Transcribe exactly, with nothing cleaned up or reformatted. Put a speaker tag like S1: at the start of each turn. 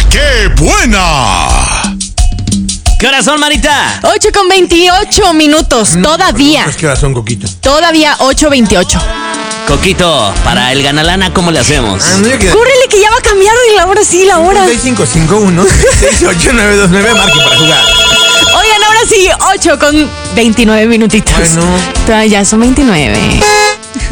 S1: ¡Qué buena!
S2: ¿Qué horas son, Marita?
S3: ocho con veintiocho minutos,
S4: No,
S3: todavía.
S4: ¿Qué horas son, Coquito?
S3: Todavía ocho veintiocho.
S2: Coquito, para el ganalana, ¿cómo le hacemos?
S4: Ah, no, yo que...
S3: Córrele que ya va a cambiar la hora, sí, la hora.
S4: seis cinco cinco uno seis ocho nueve dos nueve, marque para jugar.
S3: Oigan, ahora sí, ocho con veintinueve minutitos.
S4: Bueno.
S3: Ya son veintinueve.